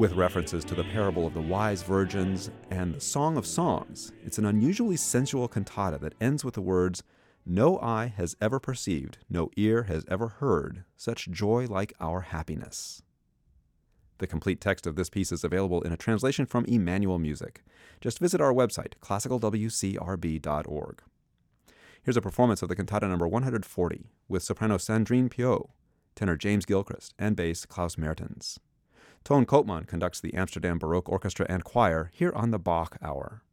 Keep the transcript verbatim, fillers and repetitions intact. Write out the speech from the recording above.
with references to the parable of the wise virgins and the Song of Songs. It's an unusually sensual cantata that ends with the words, "No eye has ever perceived, no ear has ever heard, such joy like our happiness." The complete text of this piece is available in a translation from Emmanuel Music. Just visit our website, classical w c r b dot org. Here's a performance of the cantata number one hundred forty with soprano Sandrine Piot, tenor James Gilchrist, and bass Klaus Mertens. Toon Koopman conducts the Amsterdam Baroque Orchestra and Choir here on the Bach Hour.